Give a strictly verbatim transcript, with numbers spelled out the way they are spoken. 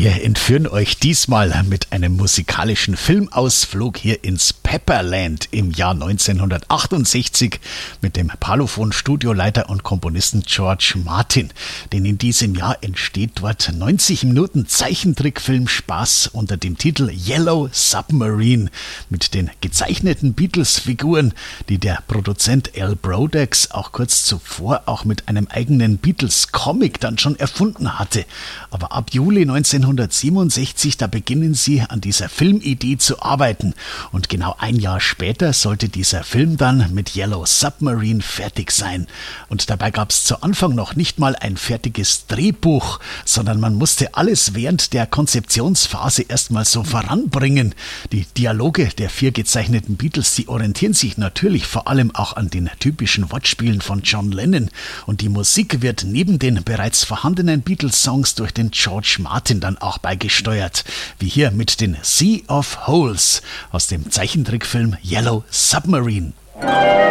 Wir entführen euch diesmal mit einem musikalischen Filmausflug hier ins Pepperland im Jahr neunzehnhundertachtundsechzig mit dem Parlophon-Studioleiter und Komponisten George Martin. Denn in diesem Jahr entsteht dort neunzig Minuten Zeichentrickfilm Spaß unter dem Titel Yellow Submarine mit den gezeichneten Beatles-Figuren, die der Produzent Al Brodax auch kurz zuvor auch mit einem eigenen Beatles-Comic dann schon erfunden hatte. Aber ab Juli neunzehnhundertsiebenundsechzig, da beginnen sie an dieser Filmidee zu arbeiten. Und genau ein Jahr später sollte dieser Film dann mit Yellow Submarine fertig sein. Und dabei gab es zu Anfang noch nicht mal ein fertiges Drehbuch, sondern man musste alles während der Konzeptionsphase erstmal so voranbringen. Die Dialoge der vier gezeichneten Beatles, die orientieren sich natürlich vor allem auch an den typischen Wortspielen von John Lennon. Und die Musik wird neben den bereits vorhandenen Beatles-Songs durch den George Martin dann auch beigesteuert, wie hier mit den Sea of Holes aus dem Zeichentrickfilm Yellow Submarine.